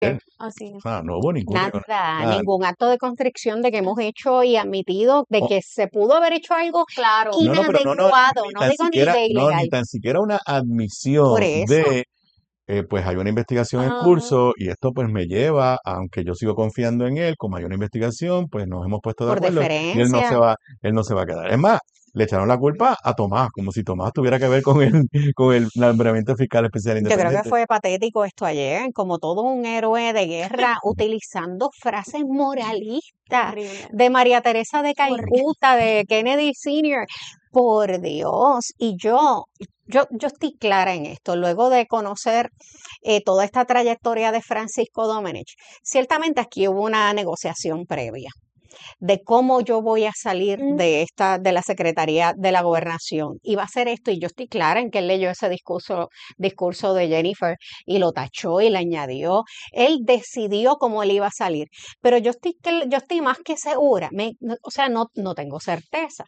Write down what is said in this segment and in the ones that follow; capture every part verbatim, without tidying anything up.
Eh, Así es. Ah, no hubo ningún recono- Nada, nada. ningún acto de constricción de que hemos hecho y admitido de O- que se pudo haber hecho algo Claro. no, no, pero no, no, inadecuado, ni no tan digo ni siquiera, de no, ilegal. ni tan siquiera una Por admisión eso, de, eh, pues hay una investigación en Ajá. curso y esto pues me lleva, aunque yo sigo confiando en él, como hay una investigación, pues nos hemos puesto de por acuerdo y él no se deferencia. va, él no se va a quedar. Es más, le echaron la culpa a Tomás, como si Tomás tuviera que ver con el, con el nombramiento fiscal especial Yo creo que independiente. fue patético esto ayer, como todo un héroe de guerra utilizando frases moralistas Horrible. de María Teresa de Horrible. Calcuta, de Kennedy senior Por Dios, y yo, yo, yo estoy clara en esto, luego de conocer eh, toda esta trayectoria de Francisco Domenech. Ciertamente aquí hubo una negociación previa de cómo yo voy a salir Mm, de esta, de la Secretaría de la Gobernación. Y va a ser esto, y yo estoy clara en que él leyó ese discurso, discurso de Jennifer y lo tachó y le añadió. Él decidió cómo él iba a salir. Pero yo estoy, cl- yo estoy más que segura, me- no- o sea, no, no tengo certeza,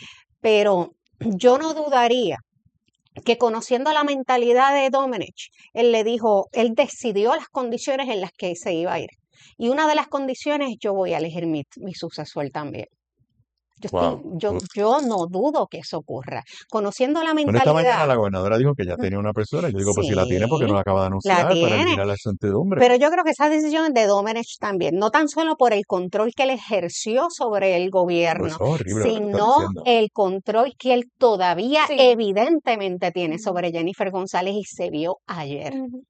pero yo no dudaría que conociendo la mentalidad de Domenech, él le dijo, él decidió las condiciones en las que se iba a ir. Y una de las condiciones, yo voy a elegir mi, mi sucesor también. Yo, estoy, Wow. yo, yo no dudo que eso ocurra. Conociendo la Bueno, esta mañana mentalidad, la gobernadora dijo que ya mm, tenía una persona. Yo digo, pues si la tiene, ¿porque no sí, la acaba de la anunciar para tiene. eliminar la incertidumbre? Pero yo creo que esa decisión es de Domenech también, no tan solo por el control que él ejerció sobre el Pues gobierno, eso es horrible lo que tú estás sino diciendo. el control que él todavía Sí. evidentemente tiene Ujú. sobre Jennifer González y se vio ayer. Ujú.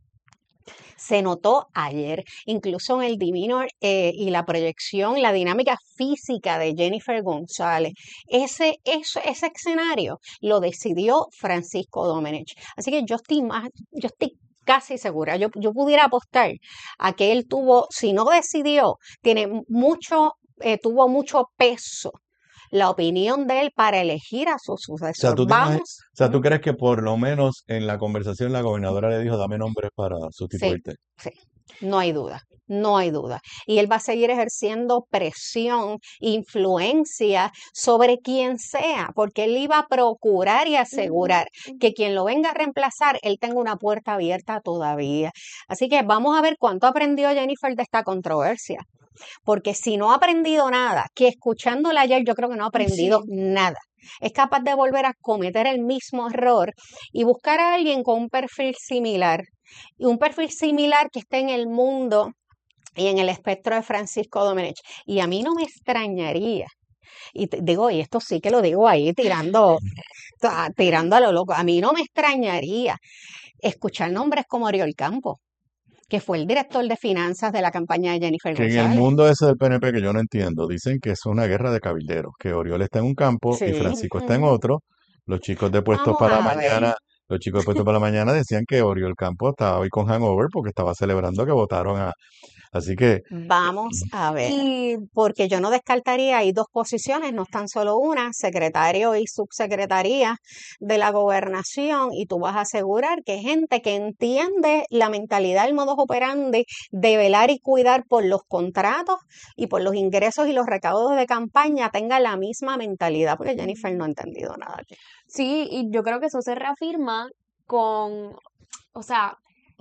Se notó ayer, incluso en el divino eh, y la proyección, la dinámica física de Jennifer González. Ese, ese, ese escenario lo decidió Francisco Domenech. Así que yo estoy más, yo estoy casi segura, yo, yo pudiera apostar a que él tuvo, si no decidió, tiene mucho, eh, tuvo mucho peso la opinión de él para elegir a su O sea, sucesor. tú te imagi- Vamos, o sea, ¿tú ujú, crees que por lo menos en la conversación la gobernadora le dijo, dame nombres para sí, sustituirte? sí, no hay duda, no hay duda. Y él va a seguir ejerciendo presión, influencia sobre quien sea, porque él iba a procurar y Ujú. asegurar que quien lo venga a reemplazar, él tenga una puerta abierta todavía. Así que vamos a ver cuánto aprendió Jennifer de esta controversia. Porque si no ha aprendido nada, que escuchándola ayer yo creo que no ha aprendido Sí. nada. Es capaz de volver a cometer el mismo error y buscar a alguien con un perfil similar. Y un perfil similar que esté en el mundo y en el espectro de Francisco Domenech. Y a mí no me extrañaría, y te- digo, y esto sí que lo digo ahí tirando, ta- tirando a lo loco, a mí no me extrañaría escuchar nombres como Oriol Campo, que fue el director de finanzas de la campaña de Jennifer Que en el González. mundo ese del P N P que yo no entiendo, dicen que es una guerra de cabilderos, que Oriol está en un campo y Sí, Francisco está en Ujú. otro. Los chicos de puestos vamos para la a ver. mañana, los chicos de puestos para la mañana decían que Oriol Campo estaba hoy con hangover porque estaba celebrando que votaron a... Así que, Vamos a ver, Y porque yo no descartaría, hay dos posiciones, no es tan solo una, secretario y subsecretaría de la gobernación, y tú vas a asegurar que gente que entiende la mentalidad, el modus operandi de velar y cuidar por los contratos y por los ingresos y los recaudos de campaña tenga la misma mentalidad, porque Jennifer no ha entendido nada aquí. sí, y yo creo que eso se reafirma con, o sea,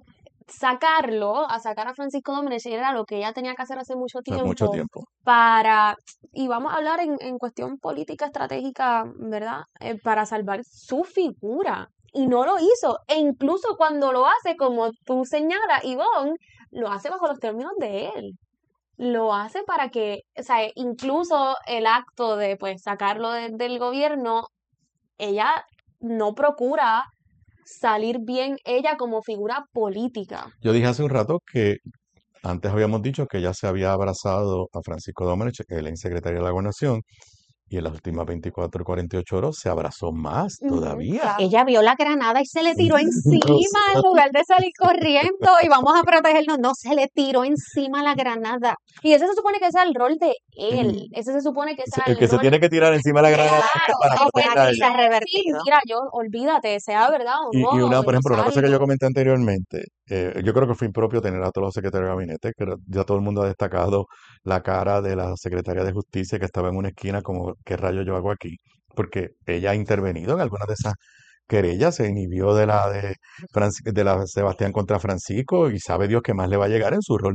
sacarlo, a sacar a Francisco Domenech era lo que ella tenía que hacer hace mucho hace mucho tiempo tiempo. para, y vamos a hablar en, en cuestión política estratégica, ¿verdad? Eh, para salvar su figura. Y no lo hizo. E incluso cuando lo hace, como tú señalas, Ivonne, lo hace bajo los términos de él. Lo hace para que, o sea, incluso el acto de pues sacarlo de- del gobierno, ella no procura salir bien ella como figura política. Yo dije hace un rato que antes habíamos dicho que ella se había abrazado a Francisco Domenech, él en secretario de la Gobernación, y en las últimas veinticuatro o cuarenta y ocho horas se abrazó más Ujú, todavía. claro. Ella vio la granada y se le tiró encima O en lugar de salir corriendo y vamos a protegernos. No, se le tiró encima la granada. Y ese se supone que sea el rol de sea, él. Ese se supone que sea el el que se rol. tiene que tirar encima de la granada Claro, para el que proteger a Aquí tiene se ella. ha que decir, revertido. mira, yo, olvídate, sea verdad o Y, y una, no, por yo ejemplo, una cosa que yo salgo. comenté anteriormente, eh, yo creo que fue impropio tener a todos los secretarios de gabinete, que ya todo el mundo ha destacado la cara de la secretaria de Justicia que estaba en una esquina como, ¿qué rayo yo hago aquí? Porque ella ha intervenido en algunas de esas querellas, se inhibió de la de, Franci- de la Sebastián contra Francisco y sabe Dios qué más le va a llegar en su rol